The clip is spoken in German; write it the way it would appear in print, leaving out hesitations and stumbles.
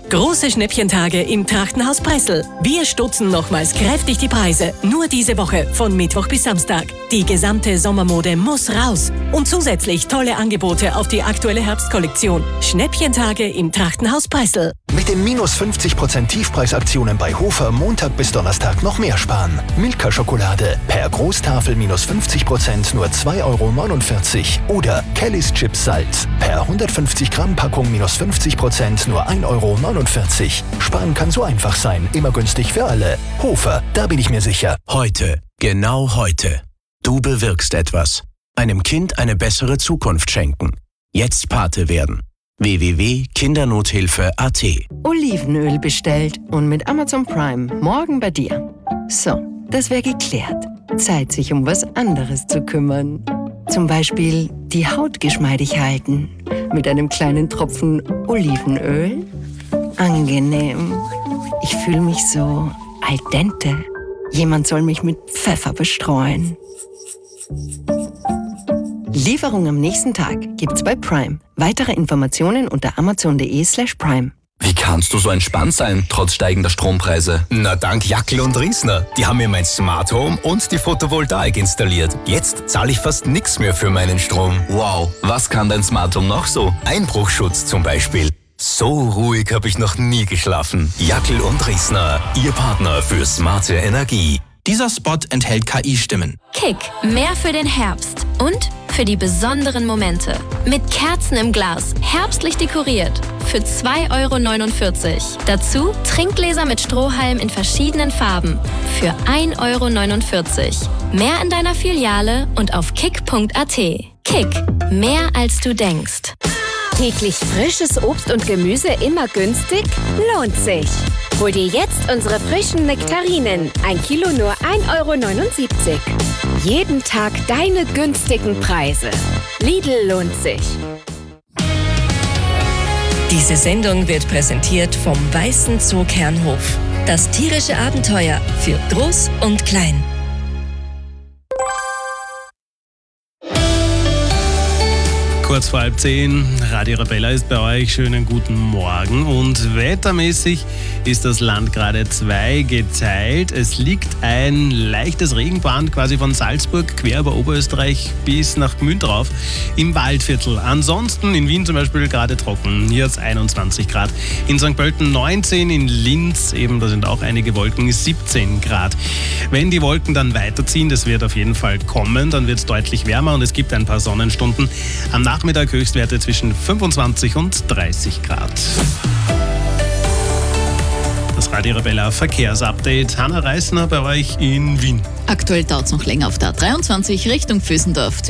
Große Schnäppchentage im Trachtenhaus Pressel. Wir stutzen nochmals kräftig die Preise. Nur diese Woche von Mittwoch bis Samstag. Die gesamte Sommermode muss raus. Und zusätzlich tolle Angebote auf die aktuelle Herbstkollektion. Schnäppchentage im Trachtenhaus Pressel. Mit den minus 50% Tiefpreisaktionen bei Hofer Montag bis Donnerstag noch mehr sparen. Milka-Schokolade per Großtafel minus 50% nur 2,49 €. Oder Kellys Chips Salz per 150 Gramm Packung minus 50% nur 1,49 €. Sparen kann so einfach sein, immer günstig für alle. Hofer, da bin ich mir sicher. Heute, genau heute. Du bewirkst etwas. Einem Kind eine bessere Zukunft schenken. Jetzt Pate werden. www.kindernothilfe.at. Olivenöl bestellt und mit Amazon Prime morgen bei dir. So, das wäre geklärt. Zeit, sich um was anderes zu kümmern. Zum Beispiel die Haut geschmeidig halten. Mit einem kleinen Tropfen Olivenöl. Angenehm. Ich fühle mich so al dente. Jemand soll mich mit Pfeffer bestreuen. Lieferung am nächsten Tag gibt's bei Prime. Weitere Informationen unter amazon.de/prime. Wie kannst du so entspannt sein, trotz steigender Strompreise? Na, dank Jackel und Riesner. Die haben mir mein Smart Home und die Photovoltaik installiert. Jetzt zahle ich fast nichts mehr für meinen Strom. Wow, was kann dein Smart Home noch so? Einbruchschutz zum Beispiel. So ruhig habe ich noch nie geschlafen. Jackel und Riesner, Ihr Partner für smarte Energie. Dieser Spot enthält KI-Stimmen. Kick, mehr für den Herbst und für die besonderen Momente. Mit Kerzen im Glas, herbstlich dekoriert, für 2,49 €. Dazu Trinkgläser mit Strohhalm in verschiedenen Farben, für 1,49 €. Mehr in deiner Filiale und auf kick.at. Kick, mehr als du denkst. Täglich frisches Obst und Gemüse immer günstig? Lohnt sich. Hol dir jetzt unsere frischen Nektarinen. 1 Kilo nur 1,79 €. Jeden Tag deine günstigen Preise. Lidl lohnt sich. Diese Sendung wird präsentiert vom Weißen Zoo Kernhof. Das tierische Abenteuer für Groß und Klein. Kurz vor 9:30, Radio Arabella ist bei euch. Schönen guten Morgen. Und wettermäßig ist das Land gerade zweigeteilt. Es liegt ein leichtes Regenband quasi von Salzburg quer über Oberösterreich bis nach Gmünd drauf im Waldviertel. Ansonsten in Wien zum Beispiel gerade trocken. Hier hat es 21 Grad. In St. Pölten 19, in Linz eben, da sind auch einige Wolken, 17 Grad. Wenn die Wolken dann weiterziehen, das wird auf jeden Fall kommen, dann wird es deutlich wärmer und es gibt ein paar Sonnenstunden. Am Nachmittag Höchstwerte zwischen 25 und 30 Grad. Das Radio Arabella Verkehrsupdate. Hanna Reisner bei euch in Wien. Aktuell dauert es noch länger auf der A23 Richtung Vösendorf.